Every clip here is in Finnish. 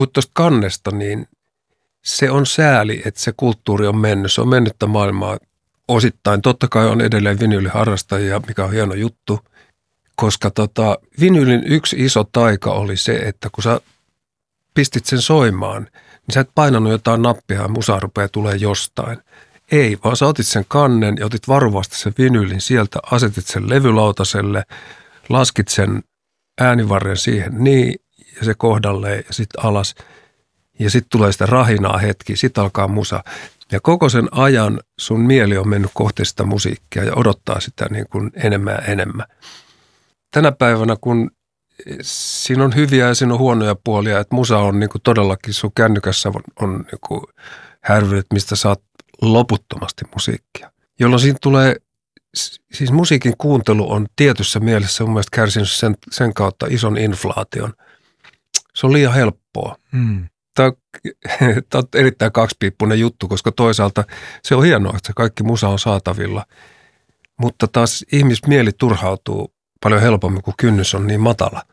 Mutta tuosta kannesta, niin se on sääli, että se kulttuuri on mennyt. Se on mennyttä maailmaa osittain. Totta kai on edelleen vinyyliharrastajia, mikä on hieno juttu, koska vinyylin yksi iso taika oli se, että kun sä pistit sen soimaan, niin sä et painanut jotain nappia ja musa rupeaa tulee jostain. Ei, vaan sä otit sen kannen ja otit varuvasti sen vinyylin sieltä, asetit sen levylautaselle, laskit sen äänivarren siihen niin ja se kohdalleen ja sitten alas. Ja sitten tulee sitä rahinaa hetki, sitten alkaa musa. Ja koko sen ajan sun mieli on mennyt kohti sitä musiikkia ja odottaa sitä niin kuin enemmän ja enemmän. Tänä päivänä, kun siinä on hyviä ja siinä on huonoja puolia, että musa on niin kuin todellakin, sun kännykässä on niin kuin härvyt, mistä saat loputtomasti musiikkia. Jolloin siinä tulee, siis musiikin kuuntelu on tietyssä mielessä mun mielestä kärsinyt sen kautta ison inflaation. Se on liian helppoa. Tämä on erittäin kaksipiippunen juttu, koska toisaalta se on hienoa, että se kaikki musa on saatavilla. Mutta taas ihmismieli turhautuu paljon helpommin, kun kynnys on niin matala.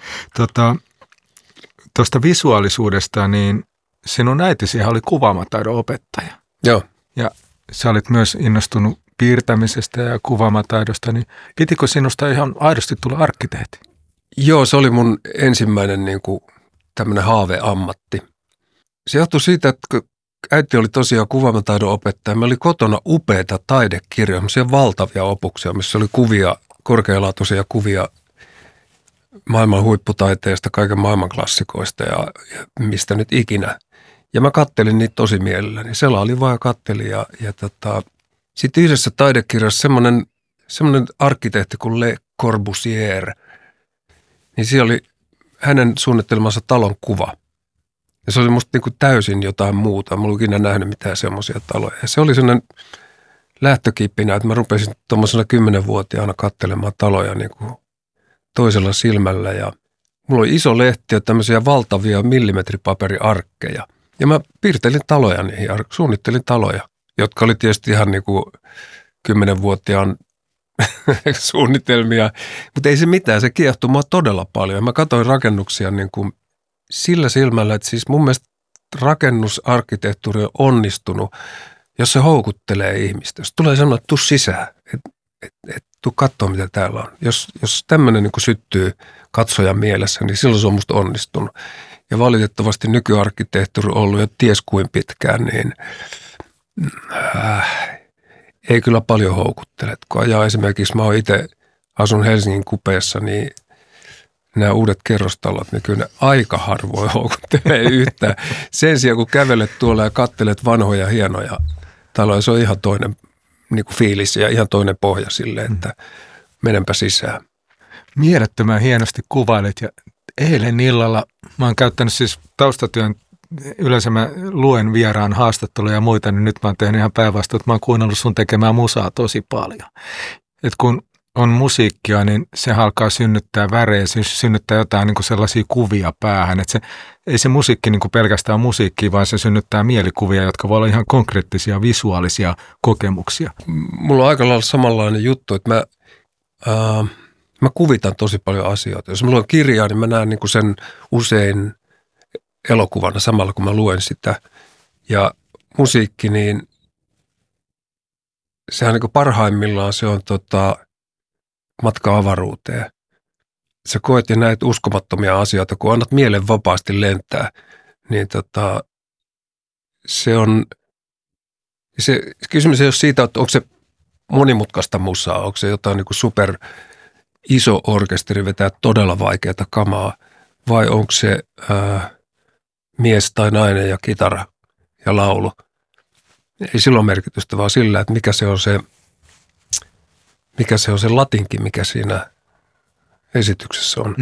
Tuosta visuaalisuudesta, niin sinun äitisihän oli kuvaamataidon opettaja. Joo. Ja sä olit myös innostunut piirtämisestä ja kuvaamataidosta, niin pitikö sinusta ihan aidosti tulla arkkitehti? Joo, se oli mun ensimmäinen niin kuin tämmöinen haaveammatti. Se johtui siitä, että kun äiti oli tosiaan kuvaamataidon opettaja, meillä oli kotona upeita taidekirjoja, valtavia opuksia, missä oli kuvia, korkealaatuisia kuvia maailman huipputaiteesta, kaiken maailman klassikoista ja mistä nyt ikinä. Ja mä kattelin niitä tosi mielelläni. Selailin vaan ja kattelin ja sitten yhdessä taidekirjassa semmoinen arkkitehti kuin Le Corbusier, niin siellä oli hänen suunnittelmansa talon kuva. Ja se oli musta niin kuin täysin jotain muuta. Mä en ollut ikinä nähnyt mitään semmoisia taloja. Ja se oli sellainen lähtökippinä, että mä rupesin tuommoisena 10-vuotiaana katselemaan taloja niin kuin toisella silmällä. Ja mulla oli iso lehti ja tämmöisiä valtavia millimetripaperiarkkeja. Ja mä piirtelin taloja niihin, suunnittelin taloja, jotka oli tietysti ihan niin kuin 10-vuotiaan suunnitelmia. Mutta ei se mitään, se kiehtoi mua todella paljon. Mä katsoin rakennuksia niin kuin sillä silmällä, että siis mun mielestä rakennusarkkitehtuuri on onnistunut, jos se houkuttelee ihmistä. Jos tulee sanoa, että tuu sisään, että tuu katsoa, mitä täällä on. Jos tämmöinen niin kuin syttyy katsojan mielessä, niin silloin se on musta onnistunut. Ja valitettavasti nykyarkkitehtuuri on ollut jo ties kuin pitkään, niin ei kyllä paljon houkuttele. Kun ajaa esimerkiksi, mä oon itse asun Helsingin kupeessa, niin nämä uudet kerrostalot, niin kyllä ne aika harvoin houkuttelee yhtään. Sen sijaan, kun kävelet tuolla ja katselet vanhoja hienoja taloja, se on ihan toinen niin kuin fiilis ja ihan toinen pohja sille, että menenpä sisään. Mielettömän hienosti kuvailet ja eilen illalla mä oon käyttänyt siis taustatyön, yleensä mä luen vieraan haastatteluja ja muita, niin nyt mä oon tehnyt ihan päinvastoin, että mä oon kuunnellut sun tekemään musaa tosi paljon. Et kun on musiikkia, niin se alkaa synnyttää värejä, se synnyttää jotain niin kuin sellaisia kuvia päähän. Että ei se musiikki niin kuin pelkästään musiikkia, vaan se synnyttää mielikuvia, jotka voi olla ihan konkreettisia visuaalisia kokemuksia. Mulla on aika lailla samanlainen juttu, että mä kuvitan tosi paljon asioita. Jos mulla on kirjaa, niin mä näen niin kuin sen usein elokuvana samalla, kun mä luen sitä. Ja musiikki, niin sehän niin kuin parhaimmillaan se on matka avaruuteen. Sä koet ja näet uskomattomia asioita, kun annat mielen vapaasti lentää, niin se kysymys ei ole siitä, että onko se monimutkaista musaa, onko se jotain niin kuin super iso orkesteri vetää todella vaikeaa kamaa, vai onko se mies tai nainen ja kitara ja laulu. Ei sillä ole merkitystä, vaan sillä, että mikä se on se latinki, mikä siinä esityksessä on.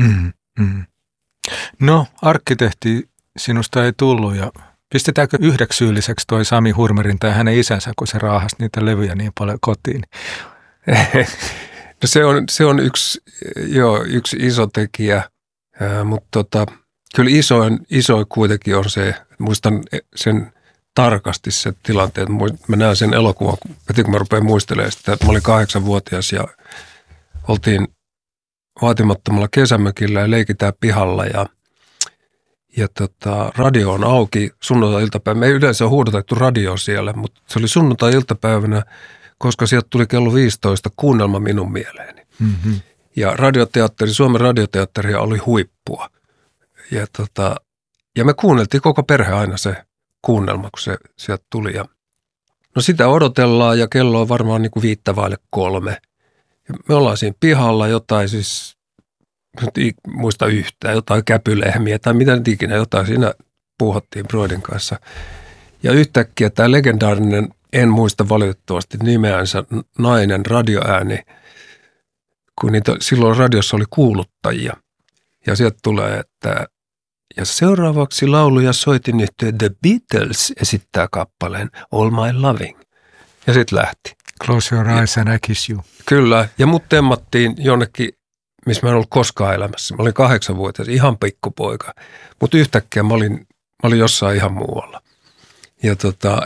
No, arkkitehti sinusta ei tullut ja pistetäänkö yhdeksi syylliseksi toi Sami Hurmerin tai hänen isänsä, kun se raahasi niitä levyjä niin paljon kotiin? No se on yksi iso tekijä, mutta kyllä isoin kuitenkin on se, muistan sen tarkasti se tilanteen. Mä näen sen elokuvan, kun mä rupean muistelemaan sitä, että mä olin 8-vuotias ja oltiin vaatimattomalla kesämökillä ja leikitään pihalla Ja radio on auki sunnuntai-iltapäivänä. Me ei yleensä huudatettu radio siellä, mutta se oli sunnuntai-iltapäivänä, koska sieltä tuli kello 15 kuunnelma minun mieleeni. Mm-hmm. Ja radioteatteri, Suomen radioteatteria oli huippua. Ja me kuunneltiin koko perhe aina se kuunnelma, kun se sieltä tuli. Ja no sitä odotellaan ja kello on varmaan niin kuin 2:55. Ja me ollaan siinä pihalla jotain siis, en muista yhtään, jotain käpylehmiä tai mitä nyt ikinä, jotain siinä puuhottiin Broidin kanssa. Ja yhtäkkiä tämä legendaarinen, en muista valitettavasti nimeänsä, nainen radioääni, kun silloin radiossa oli kuuluttajia. Ja sieltä tulee, että ja seuraavaksi lauluja soitin yhteen The Beatles esittää kappaleen All My Loving. Ja sitten lähti. Close your eyes and I kiss you. Kyllä, ja mut temmattiin jonnekin, missä mä en ollut koskaan elämässä. Mä olin 8-vuotias, ihan pikkupoika. Mutta yhtäkkiä mä olin jossain ihan muualla. Ja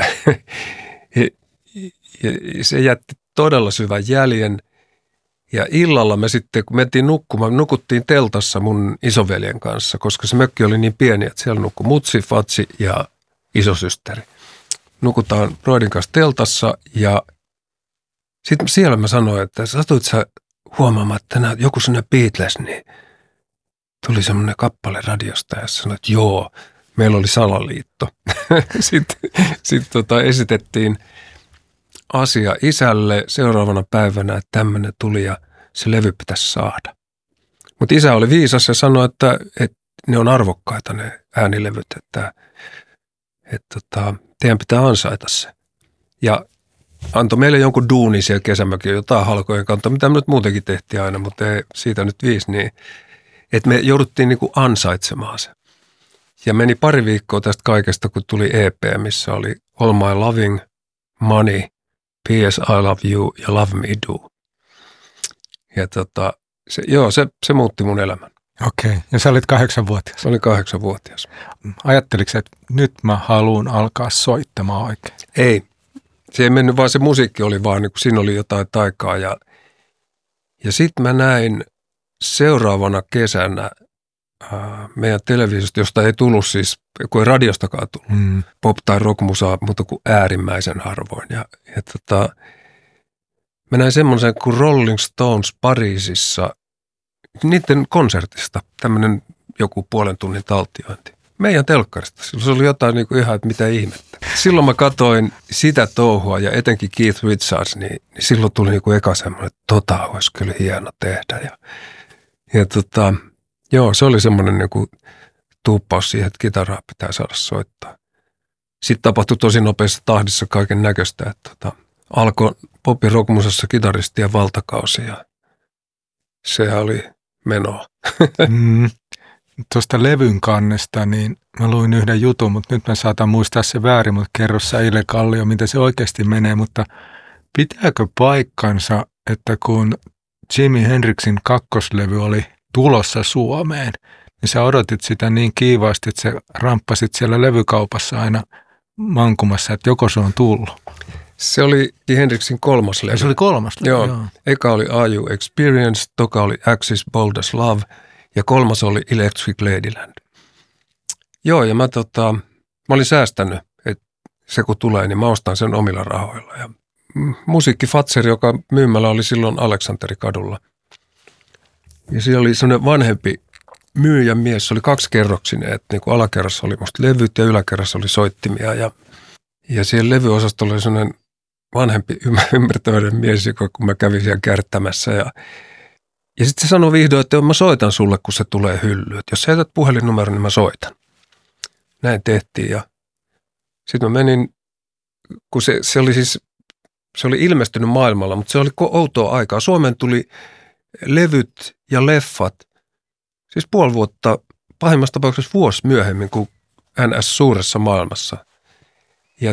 se jätti todella syvän jäljen. Ja illalla me sitten, kun mentiin nukkumaan, me nukuttiin teltassa mun isoveljen kanssa, koska se mökki oli niin pieni, että siellä nukkui mutsi, fatsi ja isosysteri. Nukutaan Broidin kanssa teltassa ja sitten siellä mä sanoin, että satuit sä huomaamaan, että joku sellainen Beatles, niin tuli semmoinen kappale radiosta ja sanoin, että joo, meillä oli salaliitto. Sitten esitettiin asia isälle seuraavana päivänä, että tämmöinen tuli ja se levy pitäisi saada. Mutta isä oli viisas ja sanoi, että ne on arvokkaita ne äänilevyt, että teidän pitää ansaita se. Ja antoi meille jonkun duuni siellä kesämökin, jotain halkojen kantaa, mitä me nyt muutenkin tehtiin aina, mutta ei siitä nyt 5, niin että me jouduttiin niinku ansaitsemaan se. Ja meni pari viikkoa tästä kaikesta, kun tuli EP, missä oli All My Loving, Money, P.S. I Love You ja Love Me Do. Ja se muutti mun elämän. Okei, ja sä olit 8-vuotias. Mä olin 8-vuotias. Ajatteliko että nyt mä haluan alkaa soittamaan oikein? Ei. Se ei mennyt, vaan se musiikki oli vaan, niin kun siinä oli jotain taikaa. Ja sitten mä näin seuraavana kesänä meidän televisiosta, josta ei tullut siis, kun ei radiostakaan tullut, pop- tai rockmusaa, mutta kuin äärimmäisen harvoin. Ja mä näin semmoisen kuin Rolling Stones Pariisissa, niiden konsertista, tämmöinen joku 0,5 tunnin taltiointi. Meidän telkkarista. Se oli jotain niin kuin ihan, että mitä ihmettä. Silloin mä katsoin sitä touhua ja etenkin Keith Richards, niin silloin tuli niin kuin eka semmoinen, että olisi kyllä hieno tehdä. Joo, se oli semmoinen niin kuin tuuppaus siihen, että kitaraa pitää saada soittaa. Sitten tapahtui tosi nopeassa tahdissa kaiken näköistä, että alkoi pop- ja rockmusassa kitaristien valtakausi ja se oli menoa. Tuosta levyn kannesta, niin mä luin yhden jutun, mutta nyt mä saatan muistaa se väärin, mutta kerro sä Ile Kallio, miten se oikeasti menee, mutta pitääkö paikkansa, että kun Jimi Hendrixin kakkoslevy oli tulossa Suomeen, niin sä odotit sitä niin kiivaasti, että sä ramppasit siellä levykaupassa aina mankumassa, että joko se on tullut. Se oli Hendrixin 3. levy. Se oli 3. levy, joo. Eka oli Are You Experienced, toka oli Axis Bold as Love ja 3. oli Electric Ladyland. Joo, ja mä olin säästänyt, että se kun tulee, niin mä ostan sen omilla rahoilla. Ja Musiikki Fatser, joka myymällä oli silloin Aleksanterikadulla. Ja siellä oli sellainen vanhempi myyjän mies, se oli 2-kerroksinen, että niin kuin alakerrassa oli musta levyt ja yläkerrassa oli soittimia. Ja siellä levyosastolla oli sellainen vanhempi ymmärtäväinen mies, joka kun mä kävin siellä kärttämässä. Ja sitten se sanoi vihdoin, että mä soitan sulle, kun se tulee hyllyyn. Jos sä jätät puhelinnumeron, niin mä soitan. Näin tehtiin ja sitten mä menin, kun se oli ilmestynyt maailmalla, mutta se oli outoa aikaa. Suomeen tuli levyt ja leffat, siis 5 vuotta, pahimmassa tapauksessa vuosi myöhemmin kuin NS suuressa maailmassa. Ja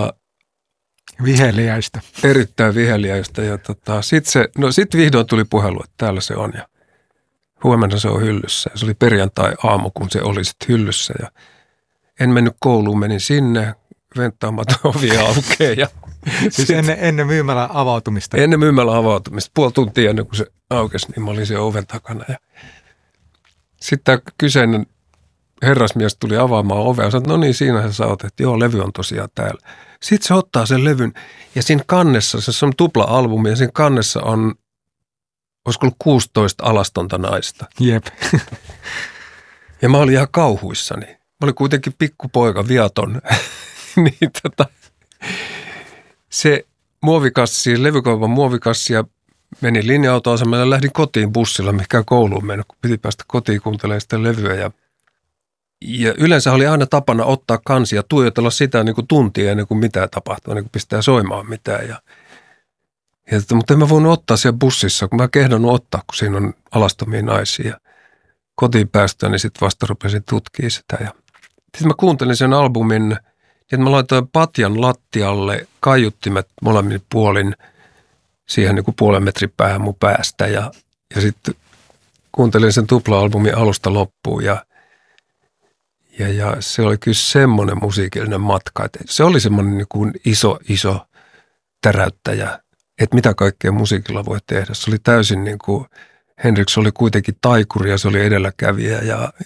viheliäistä. Erittäin viheliäistä. Ja sitten vihdoin tuli puhelu, että täällä se on ja huomenna se on hyllyssä. Ja se oli perjantai-aamu, kun se oli sitten hyllyssä ja en mennyt kouluun, menin sinne, venttaamaton ovi aukeaa. Siis ennen myymälän avautumista? Ennen myymälän avautumista. 0,5 tuntia ennen kuin se aukesi, niin mä olin siellä oven takana. Sitten tämä kyseinen herrasmies tuli avaamaan ovea ja sanoi, että no niin, siinähän sä oot, että joo, levy on tosiaan täällä. Sitten se ottaa sen levyn ja siinä kannessa, se on tupla-albumi ja siinä kannessa on, olisiko ollut 16 alastonta naista. Jep. Ja mä olin ihan kauhuissani. Mä olin kuitenkin pikkupoika, viaton. Niin se muovikassi, levykaupan muovikassi ja menin linja-autoasemalle ja lähdin kotiin bussilla, mihinkään kouluun mennä, kun piti päästä kotiin kuuntelemaan sitä levyä. Ja yleensä oli aina tapana ottaa kansi ja tuijotella sitä niin kuin tuntia ennen kuin mitään tapahtuu, ennen kuin pistää soimaan mitään. Mutta en mä voinut ottaa siellä bussissa, kun mä kehdannut ottaa, kun siinä on alastomia naisia. Kotiin päästöön, niin sitten vasta rupesin tutkimaan sitä. Sitten mä kuuntelin sen albumin, että mä laitoin patjan lattialle kaiuttimet molemmin puolin siihen niin kuin puolen metrin päähän mun päästä. Ja sitten kuuntelin sen tupla-albumin alusta loppuun ja se oli kyllä semmoinen musiikillinen matka. Että se oli semmoinen niin kuin iso täräyttäjä, että mitä kaikkea musiikilla voi tehdä. Se oli täysin niin kuin, Hendrix oli kuitenkin taikuri ja se oli edelläkävijä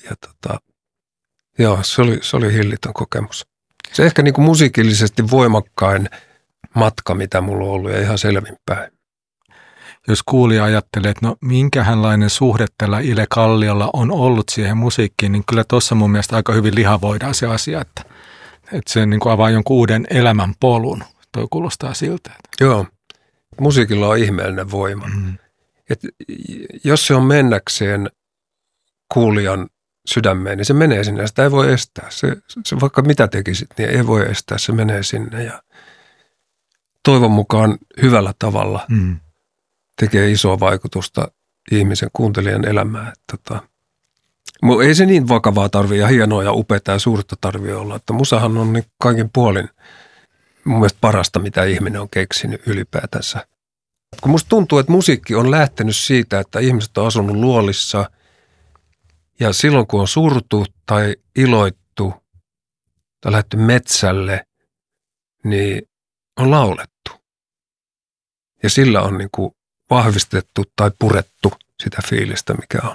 se oli hillitön kokemus. Se ehkä niin kuin musiikillisesti voimakkain matka, mitä mulla on ollut ja ihan selvinpäin. Jos kuulija ajattelee, että no minkähänlainen suhde tällä Ile Kalliolla on ollut siihen musiikkiin, niin kyllä tuossa mun mielestä aika hyvin lihavoidaan se asia, että se niin kuin avaa jonkun uuden elämän polun. Toi kuulostaa siltä. Joo, musiikilla on ihmeellinen voima. Et jos se on mennäkseen kuulijan sydämeen, niin se menee sinne ja sitä ei voi estää. Se vaikka mitä tekisit, niin ei voi estää, se menee sinne ja toivon mukaan hyvällä tavalla tekee isoa vaikutusta ihmisen kuuntelijan elämään. Ei se niin vakavaa tarvitse ja hienoa ja upeaa ja suurta tarvitse olla, että musahan on niin kaikin puolin mun mielestä parasta, mitä ihminen on keksinyt ylipäätänsä. Kun musta tuntuu, että musiikki on lähtenyt siitä, että ihmiset on asunut luolissa ja silloin kun on surtu tai iloittu tai lähdetty metsälle, niin on laulettu. Ja sillä on niin kuin vahvistettu tai purettu sitä fiilistä, mikä on.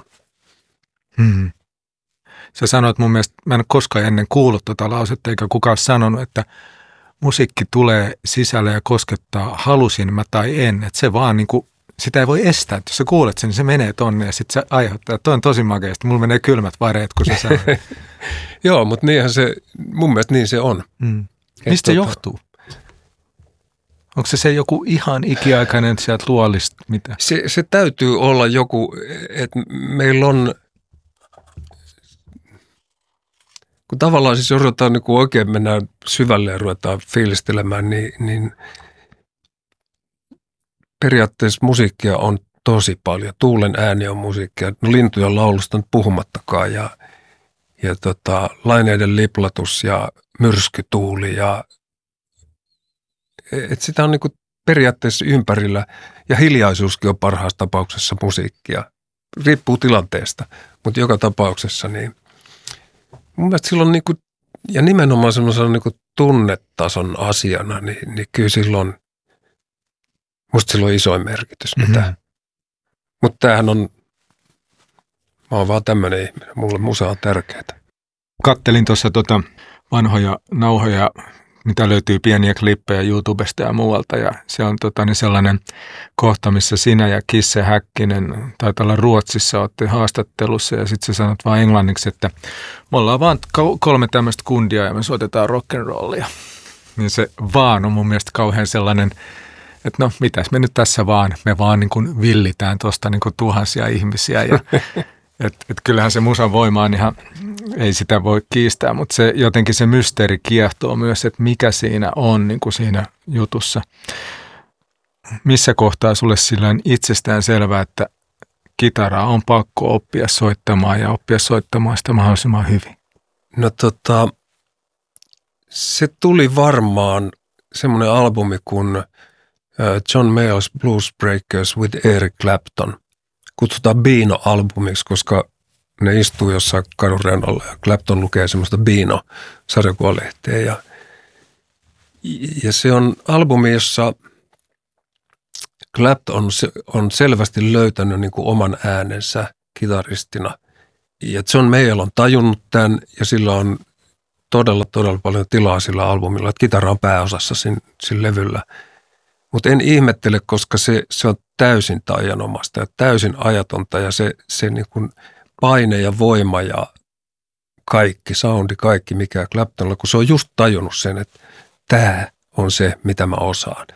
Sä sanoit mun mielestä, mä en ole koskaan ennen kuullut tuota lausetta, eikä kukaan sanonut, että musiikki tulee sisälle ja koskettaa, halusin mä tai en. Että se vaan niin kuin, sitä ei voi estää. Että jos sä kuulet sen, niin se menee tonne ja sitten se aiheuttaa. Toi on tosi makeasti. Mulla menee kylmät vareet, kun sä sanoo. Joo, mutta niinhän se, mun mielestä niin se on. Mistä se johtuu? Onko se joku ihan ikiaikainen sieltä luolista? Mitä? Se täytyy olla joku, että meillä on, kun tavallaan siis jos ruvetaan niin kun oikein mennään syvälle ja ruvetaan fiilistelemään, niin periaatteessa musiikkia on tosi paljon. Tuulen ääni on musiikkia, no lintujen laulusta nyt puhumattakaan ja laineiden liplatus ja myrskytuuli ja että sitä on niin kuin periaatteessa ympärillä ja hiljaisuuskin on parhaassa tapauksessa musiikkia. Riippuu tilanteesta, mutta joka tapauksessa niin mun mielestä silloin niin kuin, ja nimenomaan semmoisena niin kuin tunnetason asiana, niin kyllä silloin, musta silloin on isoin merkitys. Mutta tämähän on, mä oon vaan tämmöinen ihminen, mulle musa on tärkeää. Kattelin tuossa vanhoja nauhoja, mitä löytyy pieniä klippejä YouTubesta ja muualta, ja se on sellainen kohta, missä sinä ja Kisse Häkkinen, taitaa olla Ruotsissa, olette haastattelussa, ja sitten sä sanot vaan englanniksi, että me ollaan vaan 3 tämmöistä kundia, ja me soitetaan rock'n'rollia. Niin se vaan on mun mielestä kauhean sellainen, että no mitäs me nyt tässä vaan, me vaan niin kuin villitään tuosta niin kuin tuhansia ihmisiä, ja et kyllähän se musan voima on ihan, ei sitä voi kiistää, mutta se jotenkin se mysteeri kiehtoo myös, että mikä siinä on niin kuin siinä jutussa. Missä kohtaa sulle silloin itsestään selvää, että kitaraa on pakko oppia soittamaan ja oppia soittamaan sitä mahdollisimman hyvin? No se tuli varmaan semmoinen albumi kuin John Mayall's Blues Breakers with Eric Clapton. Kutsutaan Beano-albumiksi, koska ne istuu jossain kadun reunalla ja Clapton lukee semmoista Beano-sarjakuvalehteä. Ja se on albumi, jossa Clapton on selvästi löytänyt niin kuin oman äänensä kitaristina. John Mayall on tajunnut tämän ja sillä on todella paljon tilaa sillä albumilla, että kitara on pääosassa siinä levyllä. Mutta en ihmettele, koska se on täysin taianomasta ja täysin ajatonta ja se niin kuin paine ja voima ja kaikki, soundi, kaikki mikä Claptonilla, kun se on just tajunnut sen, että tämä on se, mitä mä osaan.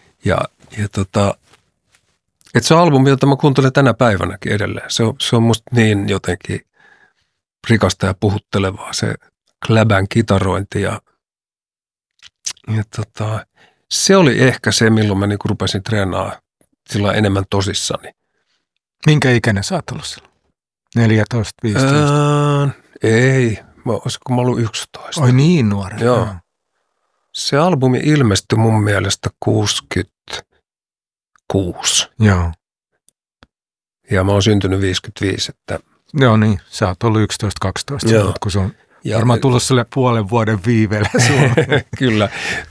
Että se on albumi, jota mä kuuntelen tänä päivänäkin edelleen. Se on musta niin jotenkin rikasta ja puhuttelevaa se Clabän kitarointi ja se oli ehkä se, milloin mä niinku rupesin treenaamaan sillä enemmän tosissani. Minkä ikäinen sä oot ollut silloin? 14, 15? Ei, olisiko mä ollut 11. Oi niin nuori. Joo. Se albumi ilmestyi mun mielestä 66. Joo. Ja mä oon syntynyt 55, että... Joo niin, sä oot ollut 11-12, kun se on varmaan tullut sille puolen vuoden viiveellä. Kyllä.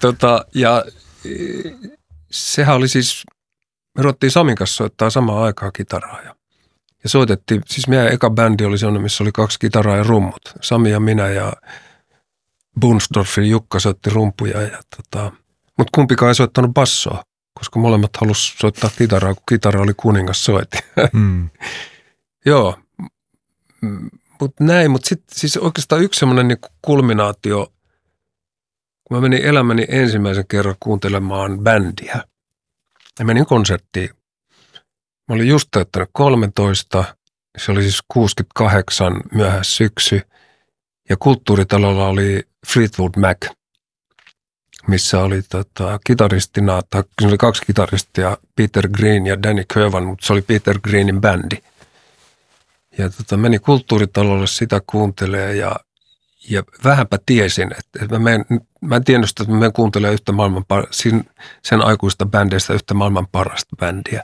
Sehän oli siis, me ruvettiin Samin kanssa soittaa samaan aikaan kitaraa ja soitettiin, siis meidän eka bändi oli sellainen, missä oli 2 kitaraa ja rummut. Sami ja minä ja Bunsdorfin Jukka soitti rumpuja mutta kumpikaan ei soittanut bassoa, koska molemmat halusi soittaa kitaraa, kun kitara oli kuningas soitti. Joo, mutta sitten siis oikeastaan yksi semmoinen niin kulminaatio, kun mä menin elämäni ensimmäisen kerran kuuntelemaan bändiä. Ja menin konserttiin. Mä olin just täyttänyt 13, se oli siis 68 myöhäissyksy. Ja Kulttuuritalolla oli Fleetwood Mac, missä oli kitaristina, tai se oli 2 kitaristia, Peter Green ja Danny Kirwan, mutta se oli Peter Greenin bändi. Ja meni Kulttuuritalolle sitä kuuntelemaan ja vähänpä tiesin, että mä en tiennyt sitä, että mä menen kuuntelemaan sen aikuista bändeistä yhtä maailman parasta bändiä.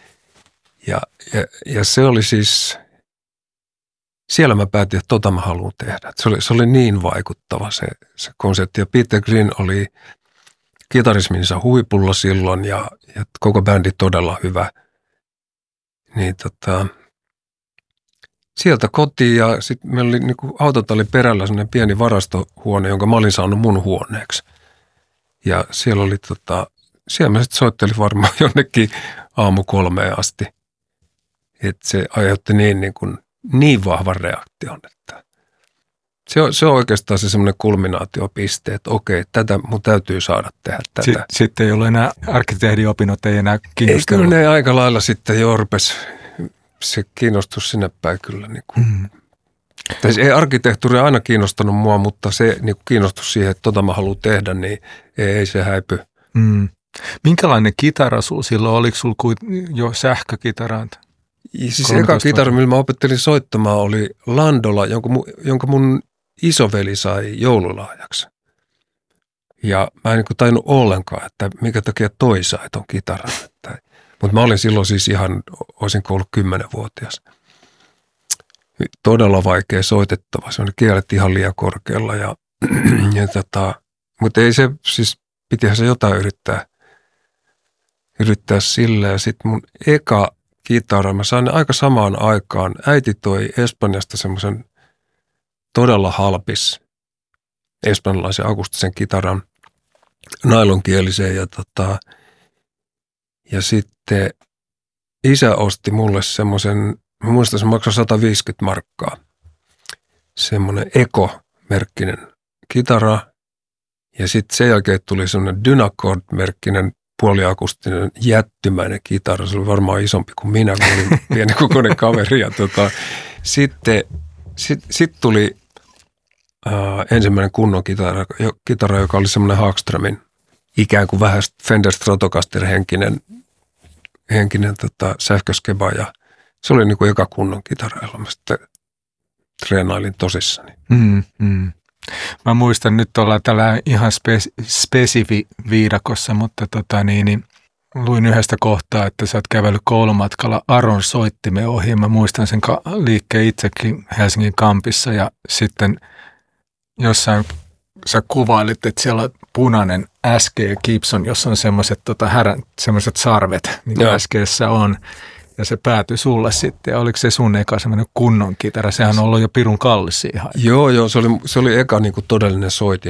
Ja se oli siis, siellä mä päätin, että mä haluan tehdä. Se oli niin vaikuttava se konsertti. Ja Peter Green oli kitarisminsa huipulla silloin ja koko bändi todella hyvä. Niin sieltä kotiin ja sitten meillä oli niinku autotallin perällä sellainen pieni varastohuone, jonka mä olin saanut mun huoneeksi. Ja siellä oli siellä mä sitten soittelin varmaan jonnekin aamu 3 asti. Että se aiheutti niin vahvan reaktion, että se on oikeastaan se semmoinen kulminaatiopiste, että okei, tätä mun täytyy saada tehdä tätä. Sitten ei ole enää arkkitehdiopinnot, ei enää kiinnostunut. Ei, kyllä ne aika lailla sitten jo rupesi se kiinnostus sinne päin kyllä. Ei arkkitehtuuri aina kiinnostanut mua, mutta se kiinnostus siihen, että mä haluan tehdä, niin ei se häipy. Minkälainen kitara sulla silloin? Oliko sulla jo sähkökitaraa? Siis eka kitara, millä mä opettelin soittamaan, oli Landola, jonka mun isoveli sai joululahjaksi. Ja mä en tainnut ollenkaan, että minkä takia toi sai ton kitaran. Mutta mä olin silloin siis olisinko ollut 10-vuotias. Todella vaikea soitettava. Se on kielet ihan liian korkealla. Mutta ei se, siis pitihän se jotain yrittää sillä. Ja sitten mun eka kitara, mä sain aika samaan aikaan. Äiti toi Espanjasta semmoisen todella halpis espanjalaisen akustisen kitaran, nailonkielisen ja sitten isä osti mulle semmoisen, mä muistan se maksoi 150 markkaa, semmoinen Eko-merkkinen kitara ja sitten sen jälkeen tuli semmoinen Dynacord-merkkinen puoliakustinen jättimäinen kitara, se oli varmaan isompi kuin minä, kun olin pieni kokoinen kaveri ja sitten tuli ensimmäinen kunnon kitara, joka oli semmoinen Hagströmin ikään kuin vähän Fender Stratocaster henkinen sähköskeba ja se oli niin kuin eka kunnon kitara, jolla mä sitten treenailin tosissani. Mä muistan, nyt ollaan tällä ihan spesifi viidakossa, mutta luin yhdestä kohtaa, että sä oot kävellyt koulumatkalla Aron soittimen ohi. Mä muistan sen liikkeen itsekin Helsingin kampissa ja sitten jossain sä kuvailit, että siellä on punainen SG Gibson, jossa on semmoiset sarvet, niin kuin SG:ssä on. ja se päätyi sulle sitten. Ja oliko se sun eka semmoinen kunnon kitara? Sehän on ollut jo pirun kallis siihen aikaan. Joo, se oli eka niin kuin todellinen soitin.